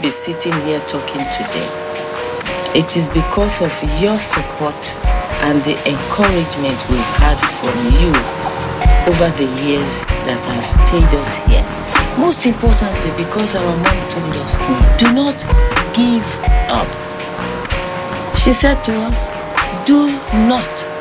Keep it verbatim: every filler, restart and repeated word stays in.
be sitting here talking today. It is because of your support and the encouragement we've had from you over the years that has stayed us here. Most importantly, because our mom told us, do not give up. She said to us, do not